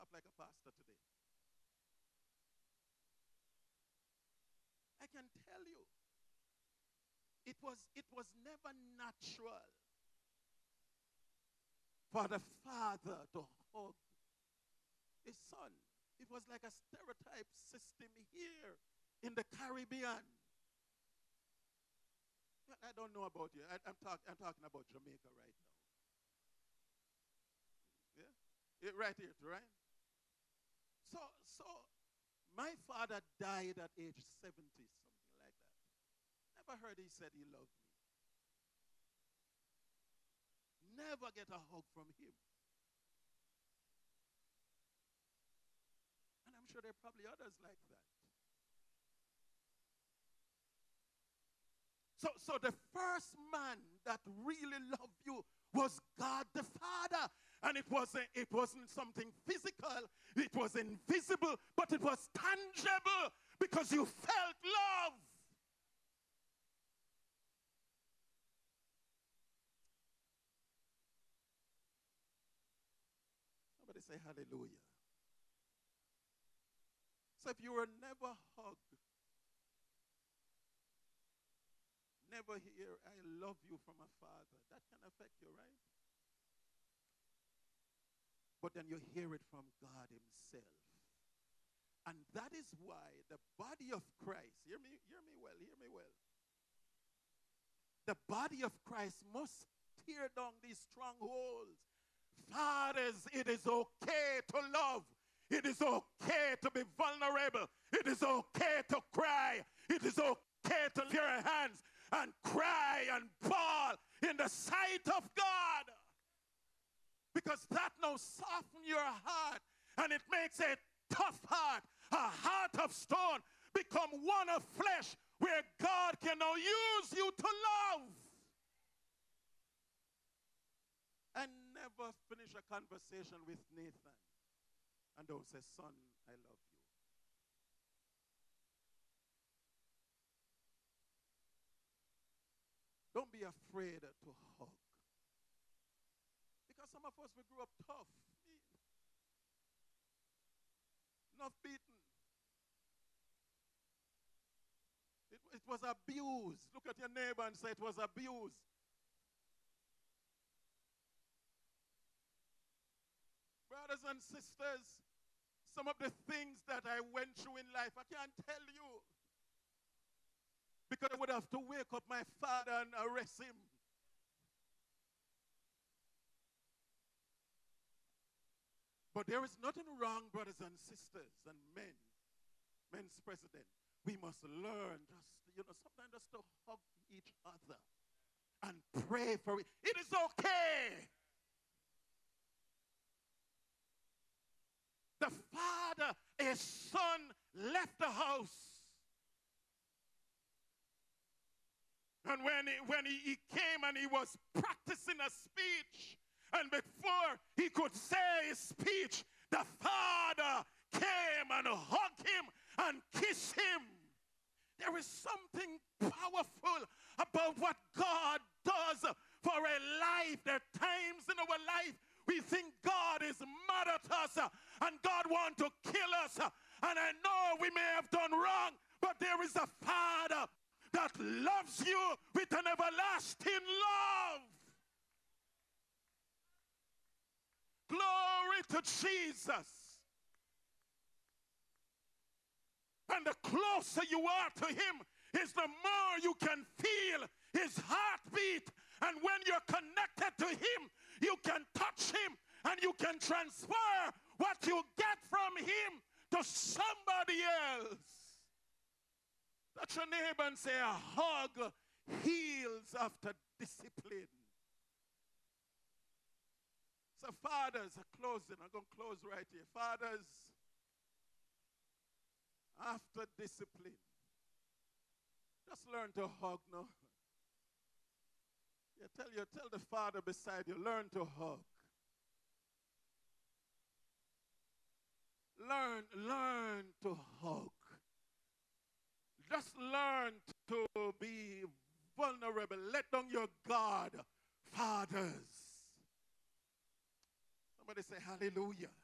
not like a pastor today. I can tell you, it was never natural for the father to hug his son. It was like a stereotype system here in the Caribbean. I don't know about you. I'm talking about Jamaica right now. Yeah, right here, right? So my father died at age 70, something like that. Never heard he said he loved me. Never get a hug from him. And I'm sure there are probably others like that. So the first man that really loved you was God the Father. And it wasn't something physical, it was invisible, but it was tangible because you felt love. Somebody say hallelujah. So if you were never hugged, never hear I love you from a father, that can affect you, right? But then you hear it from God himself. And that is why the body of Christ, hear me well. The body of Christ must tear down these strongholds. Fathers, it is okay to love. It is okay to be vulnerable. It is okay to cry. It is okay to lift your hands and cry and bawl in the sight of God. Because that now softens your heart and it makes a tough heart, a heart of stone, become one of flesh where God can now use you to love. I never finish a conversation with Nathan and don't say, son, I love you. Don't be afraid to hug. Because some of us, we grew up tough. Enough beaten. It was abuse. Look at your neighbor and say it was abuse. Brothers and sisters, some of the things that I went through in life, I can't tell you. Because I would have to wake up my father and arrest him. But there is nothing wrong, brothers and sisters and men's president. We must learn just, sometimes just to hug each other and pray for it. It is okay. The father, his son left the house. And when he came and he was practicing a speech, and before he could say his speech, the father came and hugged him and kissed him. There is something powerful about what God does for a life. There are times in our life we think God is mad at us and God wants to kill us. And I know we may have done wrong, but there is a Father that loves you with an everlasting love. Glory to Jesus. And the closer you are to him is the more you can feel his heartbeat. And when you're connected to him, you can touch him and you can transfer what you get from him to somebody else. Touch your neighbor and say, a hug heals after discipline. So fathers are closing. I'm going to close right here. Fathers, after discipline, just learn to hug now. Yeah, tell the father beside you, learn to hug. Learn to hug. Just learn to be vulnerable. Let down your guard, fathers. Somebody say hallelujah.